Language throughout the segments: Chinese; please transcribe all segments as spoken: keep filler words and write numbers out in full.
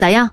咋样？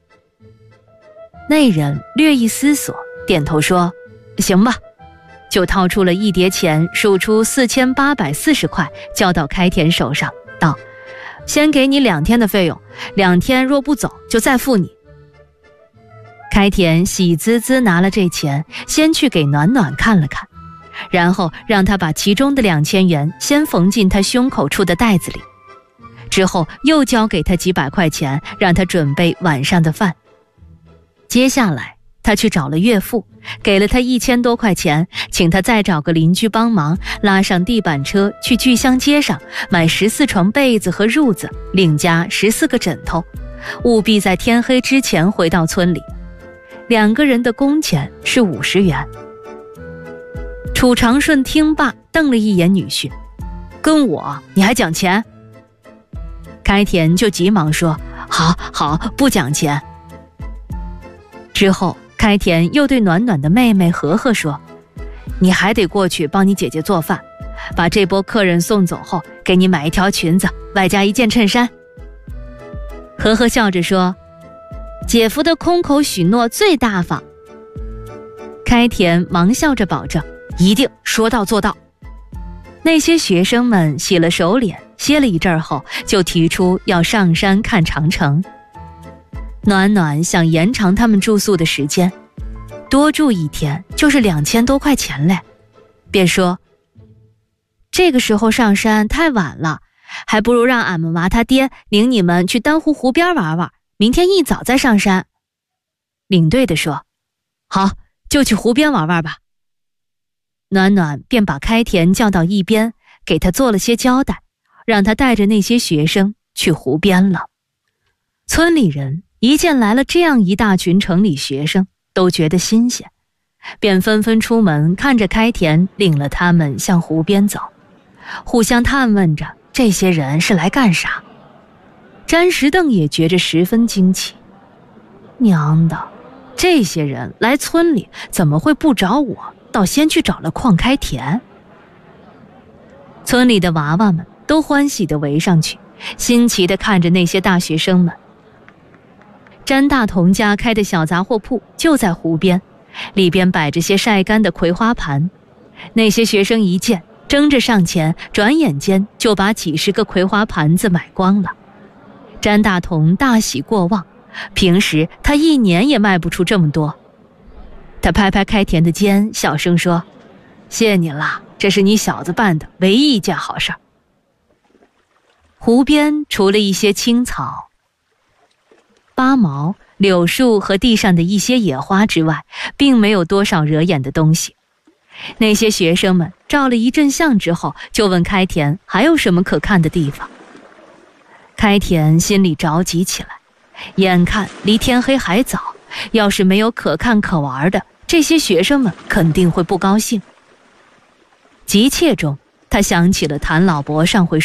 那人略一思索，点头说：行吧。就掏出了一叠钱，数出四千八百四十块，交到开田手上，道：先给你两天的费用，两天若不走就再付你。开田喜滋滋拿了这钱，先去给暖暖看了看，然后让他把其中的两千元先缝进他胸口处的袋子里，之后又交给他几百块钱，让他准备晚上的饭。接下来他去找了岳父，给了他一千多块钱，请他再找个邻居帮忙，拉上地板车去聚香街上买十四床被子和褥子，另加十四个枕头，务必在天黑之前回到村里。两个人的工钱是五十元。楚长顺听罢，瞪了一眼女婿：跟我你还讲钱？开田就急忙说：好好，不讲钱。之后开田又对暖暖的妹妹和和说：你还得过去帮你姐姐做饭，把这波客人送走后，给你买一条裙子，外加一件衬衫。和和笑着说：姐夫的空口许诺最大方。开田忙笑着保证：一定说到做到。那些学生们洗了手脸，歇了一阵后，就提出要上山看长城。暖暖想延长他们住宿的时间，多住一天就是两千多块钱嘞，便说：这个时候上山太晚了，还不如让俺们娃他爹领你们去丹湖湖边玩玩，明天一早再上山。领队的说：好，就去湖边玩玩吧。暖暖便把开田叫到一边，给他做了些交代，让他带着那些学生去湖边了。村里人一见来了这样一大群城里学生，都觉得新鲜，便纷纷出门，看着开田领了他们向湖边走，互相探问着这些人是来干啥。詹石凳也觉着十分惊奇，娘的，这些人来村里怎么会不找我，倒先去找了邝开田？村里的娃娃们都欢喜地围上去，新奇地看着那些大学生们。詹大同家开的小杂货铺就在湖边，里边摆着些晒干的葵花盘。那些学生一见，争着上前，转眼间就把几十个葵花盘子买光了。詹大同大喜过望，平时他一年也卖不出这么多。他拍拍开田的肩，小声说：谢你了，这是你小子办的唯一一件好事。湖边除了一些青草、八毛、柳树和地上的一些野花之外，并没有多少惹眼的东西。那些学生们照了一阵相之后，就问开田还有什么可看的地方。开田心里着急起来，眼看离天黑还早，要是没有可看可玩的，这些学生们肯定会不高兴。急切中，他想起了谭老伯上回